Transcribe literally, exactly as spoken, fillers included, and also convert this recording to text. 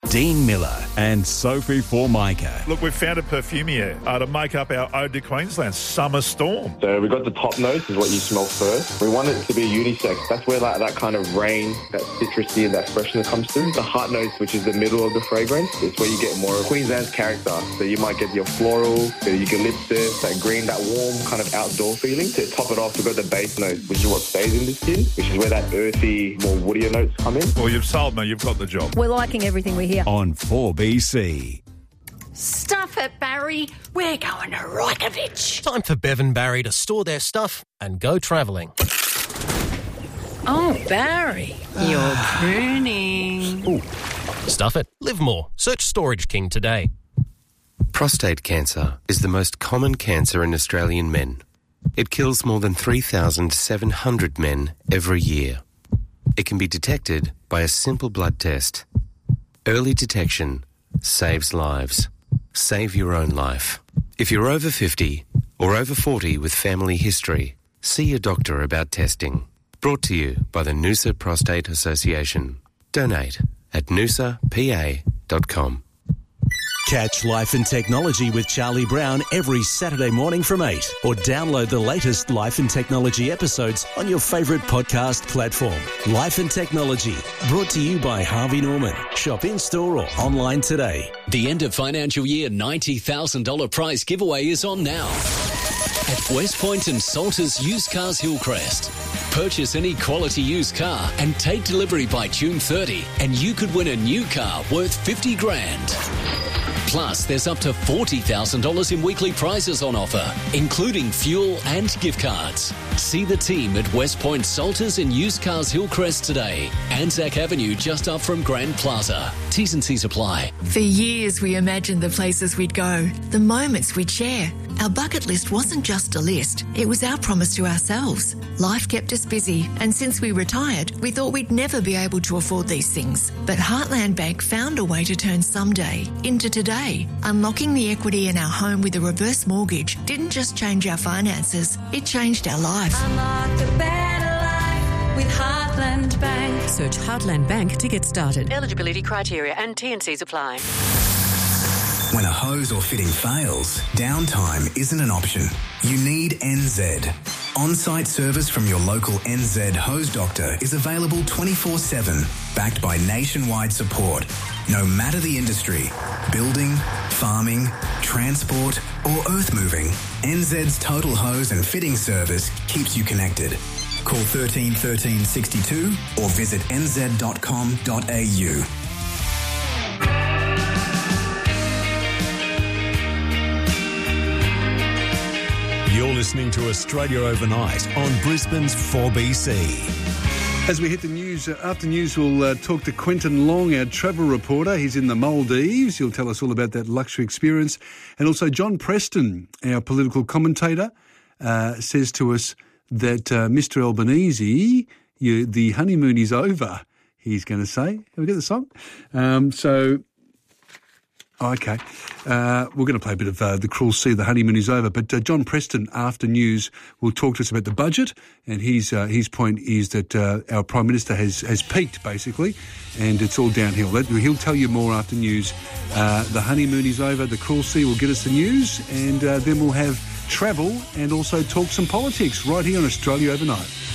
Dean Miller and Sophie Formica. Look, we've found a perfume here uh, to make up our Ode to Queensland, Summer Storm. So we've got the top notes is what you smell first. We want it to be unisex. That's where like, that kind of rain, that citrusy and that freshness comes through. The heart notes, which is the middle of the fragrance, is where you get more of Queensland's character. So you might get your floral, the eucalyptus, that green, that warm kind of outdoor feeling. To top it off, we've got the base notes, which is what stays in the skin, which is where that earthy, more woodier notes come in. Well, you've sold me. You've got the job. We're liking everything we hear. On four B C. Stuff it, Barry. We're going to Reykjavik. Time for Bev and Barry to store their stuff and go travelling. Oh, Barry, you're pruning. Ooh. Stuff it. Live more. Search Storage King today. Prostate cancer is the most common cancer in Australian men. It kills more than three thousand seven hundred men every year. It can be detected by a simple blood test. Early detection saves lives. Save your own life. If you're over fifty or over forty with family history, see your doctor about testing. Brought to you by the Noosa Prostate Association. Donate at noosa p a dot com. Catch Life and Technology with Charlie Brown every Saturday morning from eight, or download the latest Life and Technology episodes on your favourite podcast platform. Life and Technology, brought to you by Harvey Norman. Shop in-store or online today. The end of financial year ninety thousand dollars prize giveaway is on now at West Point and Salters Used Cars Hillcrest. Purchase any quality used car and take delivery by June thirtieth, and you could win a new car worth fifty grand. Plus, there's up to forty thousand dollars in weekly prizes on offer, including fuel and gift cards. See the team at West Point Salters and Used Cars Hillcrest today. Anzac Avenue just up from Grand Plaza. T's and C's apply. For years we imagined the places we'd go, the moments we'd share. Our bucket list wasn't just a list, it was our promise to ourselves. Life kept us busy, and since we retired, we thought we'd never be able to afford these things. But Heartland Bank found a way to turn someday into today. Unlocking the equity in our home with a reverse mortgage didn't just change our finances, it changed our life. Unlock a better life with Heartland Bank. Search Heartland Bank to get started. Eligibility criteria and T and C's apply. When a hose or fitting fails, downtime isn't an option. You need N Z. On-site service from your local N Z hose doctor is available twenty-four seven, backed by nationwide support. No matter the industry, building, farming, transport or earth moving, N Z's total hose and fitting service keeps you connected. Call thirteen thirteen sixty-two or visit n z dot com dot a u. You're listening to Australia Overnight on Brisbane's four B C. As we hit the news, uh, after news, we'll uh, talk to Quentin Long, our travel reporter. He's in the Maldives. He'll tell us all about that luxury experience. And also John Preston, our political commentator, uh, says to us that uh, Mister Albanese, you, the honeymoon is over, he's going to say. Have we got the song? Um, so... Oh, okay. Uh, we're going to play a bit of uh, The Cruel Sea, The Honeymoon is Over. But uh, John Preston, after news, will talk to us about the budget. And his uh, his point is that uh, our Prime Minister has, has peaked, basically, and it's all downhill. He'll tell you more after news. Uh, the honeymoon is over. The Cruel Sea will get us the news. And uh, then we'll have travel and also talk some politics right here on Australia Overnight.